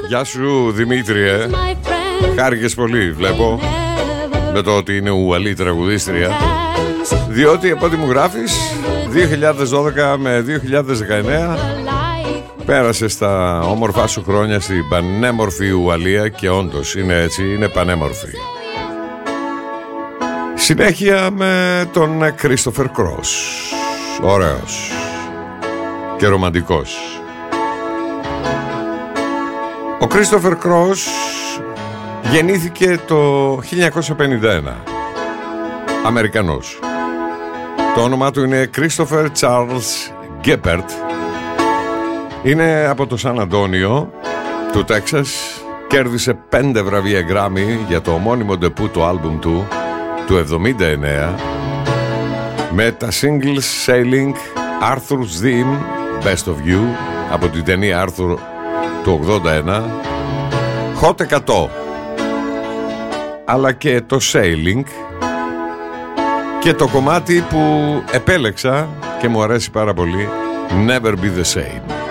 Γεια σου Δημήτριε. Χάρηκες πολύ, βλέπω, με το ότι είναι ουαλή τραγουδίστρια. Διότι από ό,τι μου γράφεις 2012 με 2019 πέρασε στα όμορφα σου χρόνια στην πανέμορφη Ουαλία. Και όντως είναι έτσι, είναι πανέμορφη. Συνέχεια με τον Christopher Cross. Ωραίος και ρομαντικός. Ο Christopher Cross γεννήθηκε το 1951. Αμερικανός. Το όνομά του είναι Christopher Charles Geppert. Είναι από το Σαν Αντώνιο του Τέξας. Κέρδισε 5 βραβεία Grammy για το ομώνυμο ντεπού το άλμπουμ του 79, με τα singles Sailing, Arthur's Theme, Best of You από την ταινία Arthur του 81, Hot 100, αλλά και το Sailing και το κομμάτι που επέλεξα και μου αρέσει πάρα πολύ, Never Be The Same.